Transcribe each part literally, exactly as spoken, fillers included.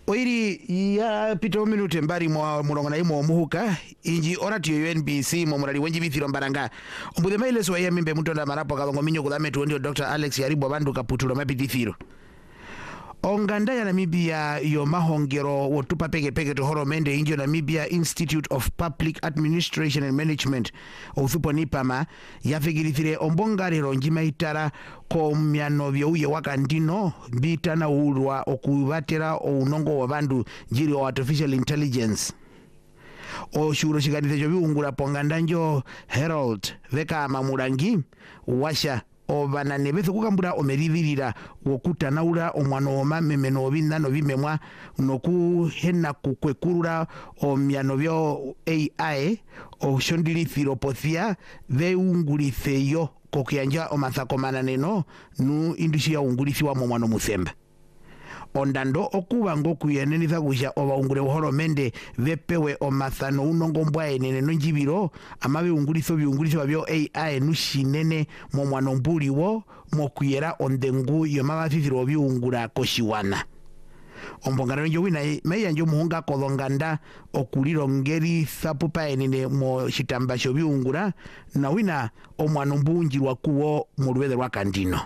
Oiri ya pito minute mbari mwa mulongo na imo muhuka inji orati yo U N B C mo murali wenji bithiro mbaranga ombude maile so ya mimbe mutonda marapo kalongo minyo kudame tuondio Doctor Alex Yaribo bandu kaputulo mapithiro Onganda ya Namibia yo mahongero wotupa peke peke to horomende injo Namibia Institute of Public Administration and Management othupo nipama yafikirithire ombongariro njima itara ko myano byouye wakandino bitana ulwa okubatera ounongo wa bandu jiri wa artificial intelligence o shuro shikanithe jo biungula pongandanjo Herald veka mamurangi washa obanane bethu kukambura omerithirira wokutanaura omwano oma memeno binna no bimemwa nokuhena kukwekurura omyano byo A I o shondilithiro pothia beungulitheo kokyanja omathako neno nu indisi ya ungulithiwa mu mwana muthemba ondando okuba ngokuyenenitha gusha obaungure horomende bepewe omathano unongo mbwae nene nonjibiro amabe ungulitho biungulitho byo A I nushinene mu mwana mbuliwo mokuyera ondengu yo mabathithiro biungura koshiwana ombongana njo wina meya njo muhunga kolonganda okuliro ngeri thapupa enene mo shitamba sho biungura na wina omwana mbunjirwa kuwo mu lwethe lwa kandino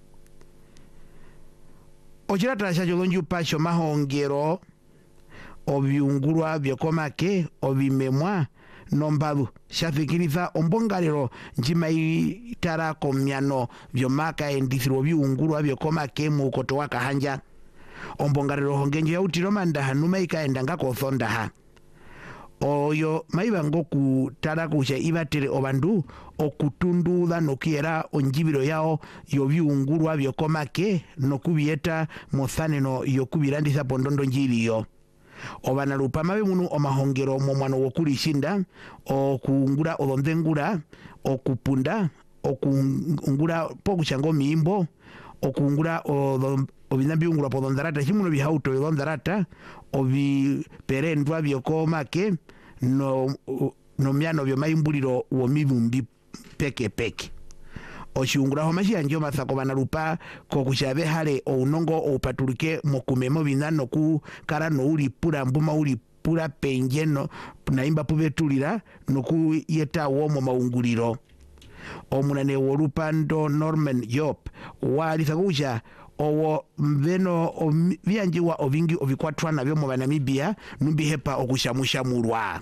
Ochirata shajolonju pasho mahongero obiungurwa byokomake obimemwa nombalu shafikiriza ombongariro njima itara komyano byomaka endithiro biungurwa byokomake mu koto wakahanja ombongariro hongenje ya utiromanda hanuma ikaenda ngako thondaha oyo maiba ngoku tara kusha ibatere obandu okutundula nokiera onjibiro yao yobiungurwa byokomake nokubieta mothaneno yokubiranditha pondondo njiriyo obana lupa mabe munu omahongero mu mwana wokulishinda okungura odondengura okupunda okungura pokuchango miimbo okungura obinabiungura podondarata chimuno bihauto odondarata obi perendwa byokomake no no myano byo maimbuliro wo mibumbi peke peke oshungura homashi anjo mathako banarupa ko kushabe hale ounongo opatulike mokumemo binano ku kara no uri pura mbuma uri pura penjeno naimba pubetulira noku yeta wo mo maunguliro omunane worupando Norman Yop walithakuja owo mbeno byanjiwa ovingi ovikwatwa nabyo mu Namibia numbihepa okushamushamurwa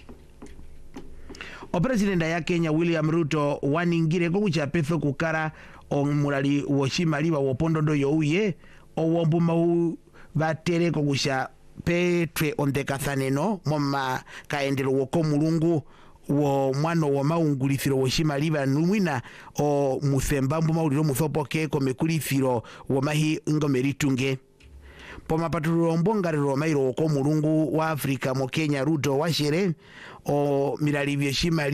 o president ya Kenya William Ruto waningire ko kucha petho kukara omulali woshimaliwa wopondondo youye owombuma u batere ko kusha petwe ondekathaneno moma kaendelo woko mulungu wo mwano wa maungulithiro woshimaliwa numwina o muthemba mbuma uliro muthopoke ko mekulithiro wo mahi ngomeritunge poma patuliro mbongariro mairo ko mulungu wa Afrika mo Kenya Ruto washere o milali byeshimali